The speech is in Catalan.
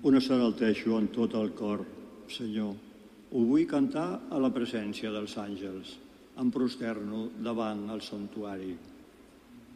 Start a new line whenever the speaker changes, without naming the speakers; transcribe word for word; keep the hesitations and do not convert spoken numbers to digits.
Una s'enalteixo en tot el cor, Senyor. Ho vull cantar a la presència dels àngels. Em prosterno davant el santuari.